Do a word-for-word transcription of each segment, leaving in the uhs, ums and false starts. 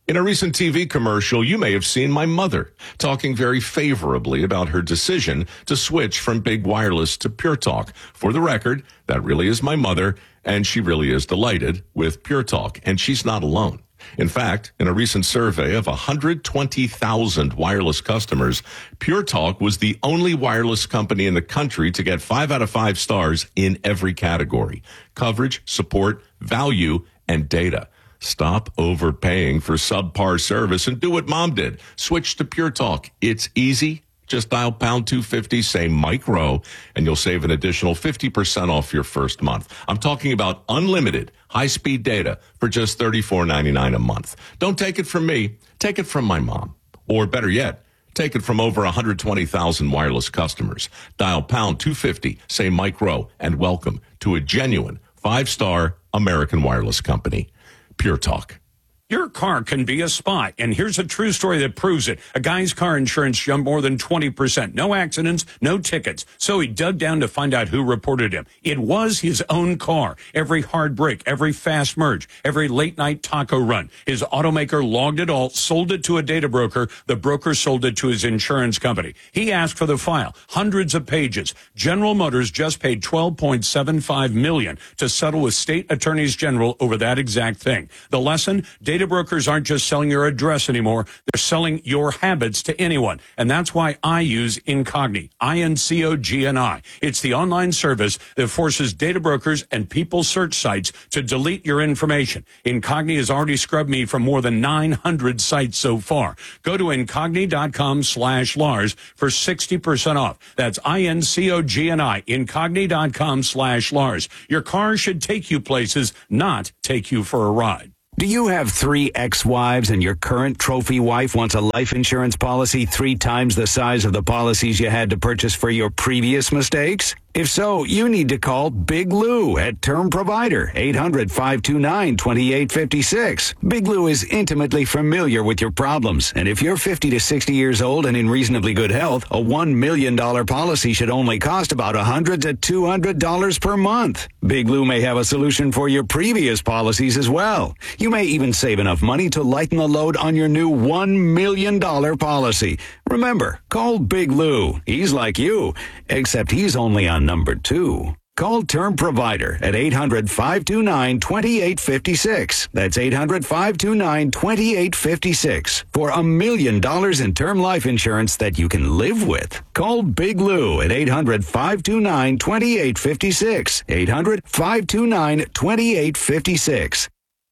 In a recent T V commercial, you may have seen my mother talking very favorably about her decision to switch from Big Wireless to Pure Talk. For the record, that really is my mother, and she really is delighted with Pure Talk, and she's not alone. In fact, in a recent survey of one hundred twenty thousand wireless customers, Pure Talk was the only wireless company in the country to get five out of five stars in every category: coverage, support, value, and data. Stop overpaying for subpar service and do what Mom did. Switch to Pure Talk. It's easy. Just dial pound two fifty, say Mike Rowe, and you'll save an additional fifty percent off your first month. I'm talking about unlimited high-speed data for just thirty-four ninety-nine a month. Don't take it from me. Take it from my mom. Or better yet, take it from over one hundred twenty thousand wireless customers. Dial pound two fifty, say Mike Rowe, and welcome to a genuine five-star American wireless company. Pure Talk. Your car can be a spy, and here's a true story that proves it. A guy's car insurance jumped more than twenty percent. No accidents, no tickets. So he dug down to find out who reported him. It was his own car. Every hard break, every fast merge, every late-night taco run. His automaker logged it all, sold it to a data broker. The broker sold it to his insurance company. He asked for the file, hundreds of pages. General Motors just paid twelve point seven five million dollars to settle with state attorneys general over that exact thing. The lesson, data brokers aren't just selling your address anymore. They're selling your habits to anyone. And that's why I use Incogni, I N C O G N I. It's the online service that forces data brokers and people search sites to delete your information. Incogni has already scrubbed me from more than nine hundred sites so far. Go to Incogni.com slash Lars for sixty percent off. That's I N C O G N I, Incogni.com slash Lars. Your car should take you places, not take you for a ride. Do you have three ex-wives and your current trophy wife wants a life insurance policy three times the size of the policies you had to purchase for your previous mistakes? If so, you need to call Big Lou at Term Provider, eight hundred, five two nine, two eight five six. Big Lou is intimately familiar with your problems, and if you're fifty to sixty years old and in reasonably good health, a one million dollars policy should only cost about one hundred to two hundred dollars per month. Big Lou may have a solution for your previous policies as well. You may even save enough money to lighten the load on your new one million dollars policy. Remember, call Big Lou. He's like you, except he's only on number two. Call Term Provider at eight hundred, five two nine, two eight five six. That's eight hundred, five two nine, two eight five six for a million dollars in term life insurance that you can live with. Call Big Lou at eight hundred, five two nine, two eight five six. eight hundred, five two nine, two eight five six.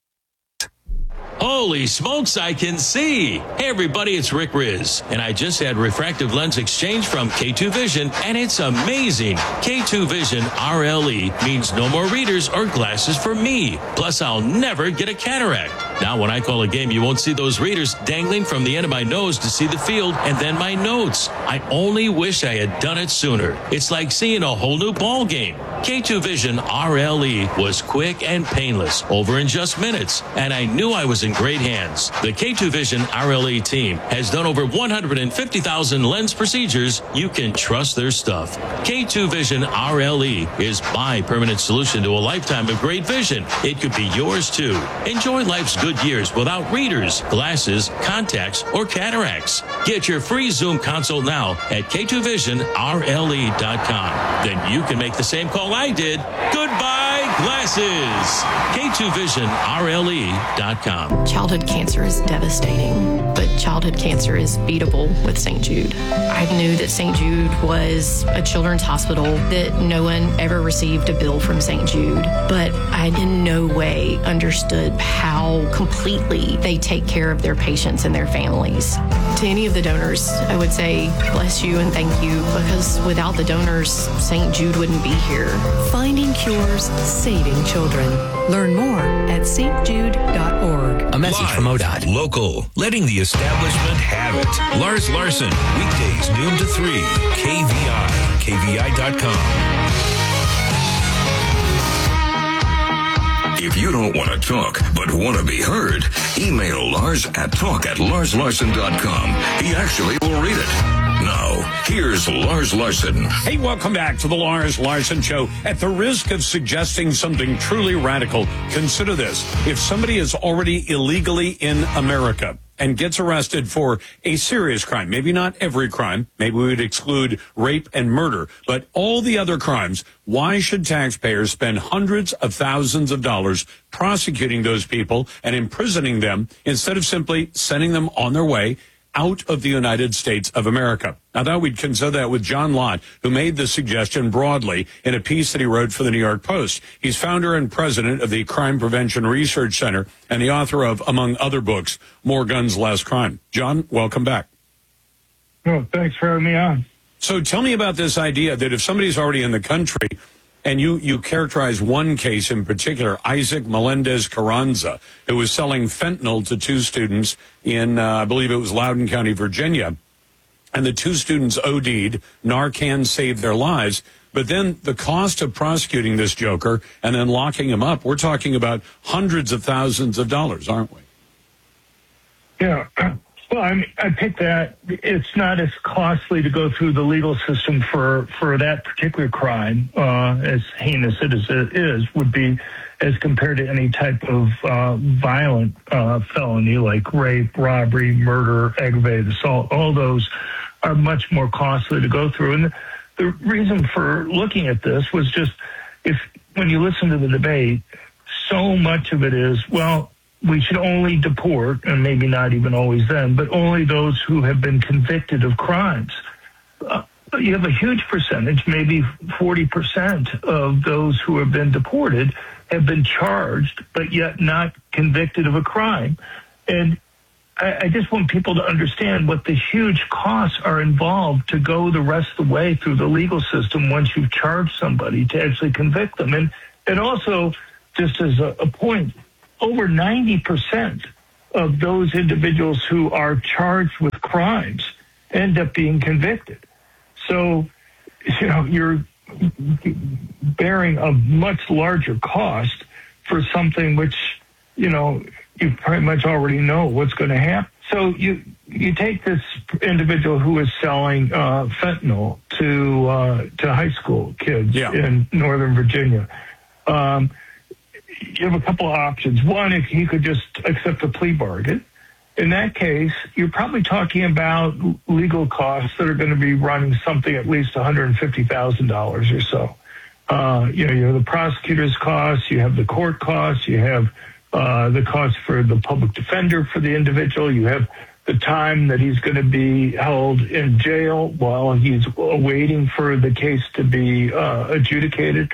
Holy smokes, I can see. Hey, everybody, it's Rick Riz, and I just had refractive lens exchange from K two Vision, and it's amazing. K two Vision R L E means no more readers or glasses for me. Plus, I'll never get a cataract. Now, when I call a game, you won't see those readers dangling from the end of my nose to see the field and then my notes. I only wish I had done it sooner. It's like seeing a whole new ball game. K two Vision R L E was quick and painless, over in just minutes, and I knew I was in great hands. The K two Vision R L E team has done over one hundred fifty thousand lens procedures. You can trust their stuff. K two Vision R L E is my permanent solution to a lifetime of great vision. It could be yours too. Enjoy life's good years without readers, glasses, contacts, or cataracts. Get your free Zoom consult now at K two vision R L E dot com. Then you can make the same call I did. Goodbye, glasses. K two vision R L E dot com. Childhood cancer is devastating, but childhood cancer is beatable with Saint Jude. I knew that Saint Jude was a children's hospital, that no one ever received a bill from Saint Jude, but I in no way understood how completely they take care of their patients and their families. To any of the donors, I would say bless you and thank you, because without the donors, Saint Jude wouldn't be here. Finding cures, saving children. Learn more at S T jude dot org. A message Live, from O D O T. Local, letting the establishment have it. Lars Larson, weekdays noon to three, K V I, K V I dot com. If you don't want to talk, but want to be heard, email Lars at talk at lars larson dot com. He actually will read it. Now, here's Lars Larson. Hey, welcome back to the Lars Larson Show. At the risk of suggesting something truly radical, consider this. If somebody is already illegally in America and gets arrested for a serious crime, maybe not every crime, maybe we would exclude rape and murder, but all the other crimes, why should taxpayers spend hundreds of thousands of dollars prosecuting those people and imprisoning them instead of simply sending them on their way out of the United States of America? I thought we'd consider that with John Lott, who made the suggestion broadly in a piece that he wrote for the New York Post. He's founder and president of the Crime Prevention Research Center and the author of, among other books, More Guns, Less Crime. John, welcome back. Oh, thanks for having me on. So tell me about this idea that if somebody's already in the country, and you, you characterize one case in particular, Isaac Melendez Carranza, who was selling fentanyl to two students in, uh, I believe it was Loudoun County, Virginia. And the two students OD'd. Narcan saved their lives. But then the cost of prosecuting this joker and then locking him up, we're talking about hundreds of thousands of dollars, aren't we? Yeah. Well, I mean, I think that it's not as costly to go through the legal system for, for that particular crime, uh, as heinous as it is, would be as compared to any type of uh, violent uh, felony like rape, robbery, murder, aggravated assault. All those are much more costly to go through. And the, the reason for looking at this was just if when you listen to the debate, so much of it is, well, we should only deport, and maybe not even always then, but only those who have been convicted of crimes. Uh, you have a huge percentage, maybe forty percent of those who have been deported have been charged, but yet not convicted of a crime. And I, I just want people to understand what the huge costs are involved to go the rest of the way through the legal system once you've charged somebody to actually convict them. And, and also, just as a, a point, over ninety percent of those individuals who are charged with crimes end up being convicted. So, you know, you're bearing a much larger cost for something which, you know, you pretty much already know what's going to happen. So you you take this individual who is selling uh, fentanyl to uh, to high school kids yeah. in Northern Virginia. Um, you have a couple of options. One, if he could just accept a plea bargain. In that case, you're probably talking about legal costs that are going to be running something at least one hundred fifty thousand dollars or so. Uh, you know, you have the prosecutor's costs, you have the court costs, you have uh, the cost for the public defender for the individual, you have the time that he's going to be held in jail while he's waiting for the case to be uh, adjudicated.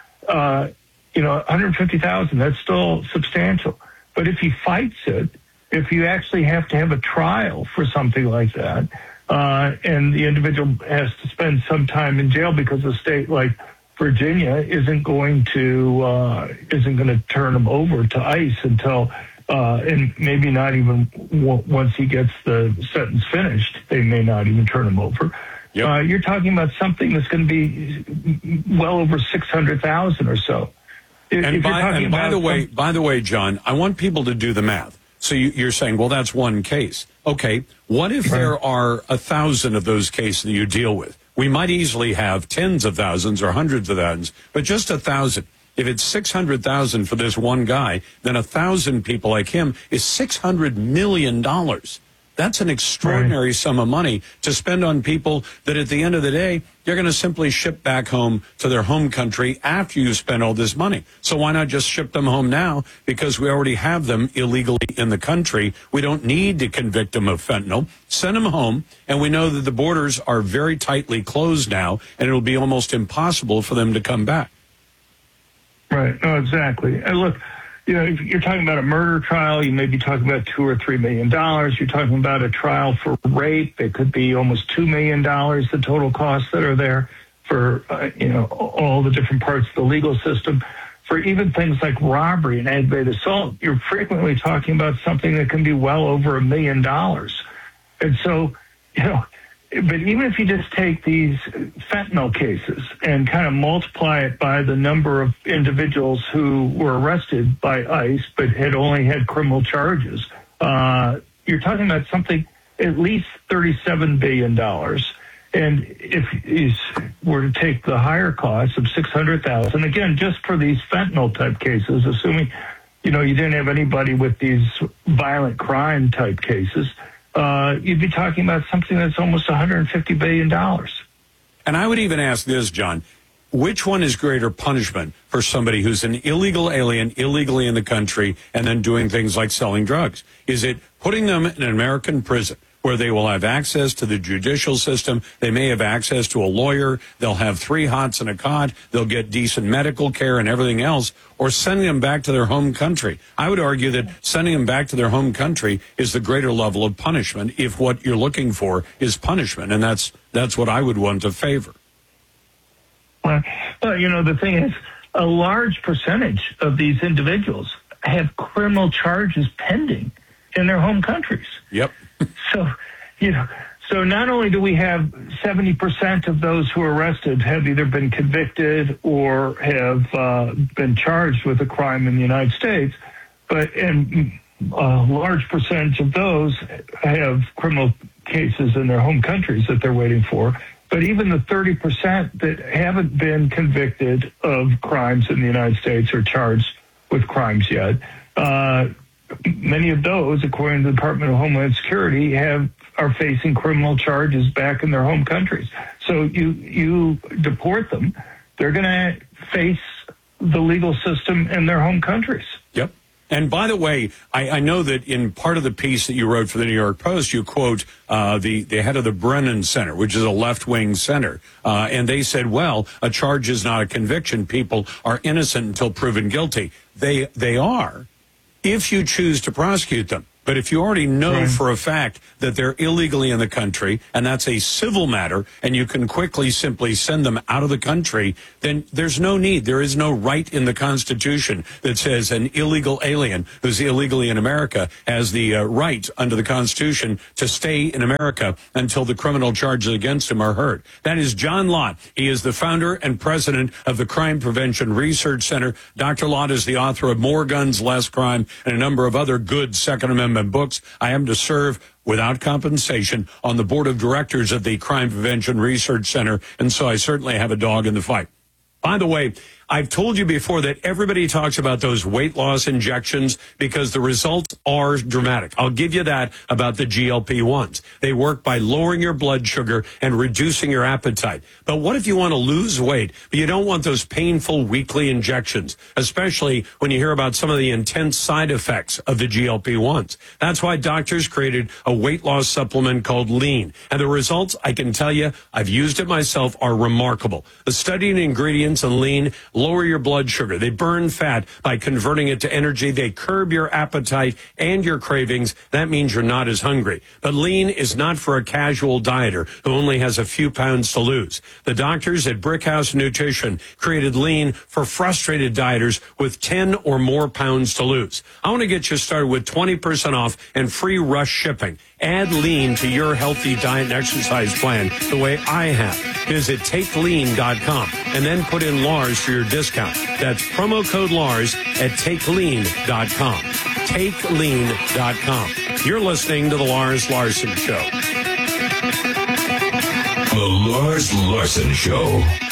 Uh, you know, one hundred fifty thousand dollars, that's still substantial. But if he fights it, if you actually have to have a trial for something like that, uh, and the individual has to spend some time in jail because a state like Virginia isn't going to uh, isn't going to turn him over to ICE until, uh, and maybe not even w- once he gets the sentence finished, they may not even turn him over. Yep. Uh, you're talking about something that's going to be well over six hundred thousand or so. And, by, and by the way, some- by the way, John, I want people to do the math. So you, you're saying, well, that's one case. Okay, what if right. there are a thousand of those cases that you deal with? We might easily have tens of thousands or hundreds of thousands, but just a thousand. If it's six hundred thousand for this one guy, then a thousand people like him is six hundred million dollars. That's an extraordinary right. sum of money to spend on people that at the end of the day, you're going to simply ship back home to their home country after you spend all this money. So why not just ship them home now? Because we already have them illegally in the country. We don't need to convict them of fentanyl. Send them home. And we know that the borders are very tightly closed now, and it'll be almost impossible for them to come back. Right. No, exactly. And look, you know, if you're talking about a murder trial, you may be talking about two or three million dollars. You're talking about a trial for rape. It could be almost two million dollars, the total costs that are there for, uh, you know, all the different parts of the legal system. For even things like robbery and aggravated assault, you're frequently talking about something that can be well over a million dollars. And so, you know, but even if you just take these fentanyl cases and kind of multiply it by the number of individuals who were arrested by ICE but had only had criminal charges, uh, you're talking about something at least thirty-seven billion dollars. And if you were to take the higher cost of six hundred thousand dollars, again, just for these fentanyl type cases, assuming, you know, you didn't have anybody with these violent crime type cases, uh, you'd be talking about something that's almost one hundred fifty billion dollars. And I would even ask this, John, which one is greater punishment for somebody who's an illegal alien, illegally in the country, and then doing things like selling drugs? Is it putting them in an American prison where they will have access to the judicial system, they may have access to a lawyer, they'll have three hots and a cot, they'll get decent medical care and everything else, or sending them back to their home country? I would argue that sending them back to their home country is the greater level of punishment if what you're looking for is punishment, and that's that's what I would want to favor. Well, well, you know, the thing is, a large percentage of these individuals have criminal charges pending in their home countries. Yep. So, you know, so not only do we have seventy percent of those who are arrested have either been convicted or have uh, been charged with a crime in the United States, but and a large percentage of those have criminal cases in their home countries that they're waiting for. But even the thirty percent that haven't been convicted of crimes in the United States or charged with crimes yet, uh, many of those, according to the Department of Homeland Security, have are facing criminal charges back in their home countries. So you you deport them, they're going to face the legal system in their home countries. Yep. And by the way, I, I know that in part of the piece that you wrote for the New York Post, you quote uh, the, the head of the Brennan Center, which is a left-wing center. Uh, and they said, well, a charge is not a conviction. People are innocent until proven guilty. They they are, if you choose to prosecute them. But if you already know right. for a fact that they're illegally in the country, and that's a civil matter, and you can quickly simply send them out of the country, then there's no need. There is no right in the Constitution that says an illegal alien who's illegally in America has the uh, right under the Constitution to stay in America until the criminal charges against him are heard. That is John Lott. He is the founder and president of the Crime Prevention Research Center. Doctor Lott is the author of More Guns, Less Crime, and a number of other good Second Amendment books. I am to serve without compensation on the board of directors of the Crime Prevention Research Center, and so I certainly have a dog in the fight. By the way, I've told you before that everybody talks about those weight loss injections because the results are dramatic. I'll give you that about the G L P ones. They work by lowering your blood sugar and reducing your appetite. But what if you want to lose weight, but you don't want those painful weekly injections, especially when you hear about some of the intense side effects of the G L P ones? That's why doctors created a weight loss supplement called Lean. And the results, I can tell you, I've used it myself, are remarkable. The studied ingredients in Lean lower your blood sugar. They burn fat by converting it to energy. They curb your appetite and your cravings. That means you're not as hungry. But Lean is not for a casual dieter who only has a few pounds to lose. The doctors at Brickhouse Nutrition created Lean for frustrated dieters with ten or more pounds to lose. I want to get you started with twenty percent off and free rush shipping. Add Lean to your healthy diet and exercise plan the way I have. Visit take lean dot com and then put in Lars for your discount. That's promo code Lars at take lean dot com. take lean dot com. You're listening to The Lars Larson Show. The Lars Larson Show.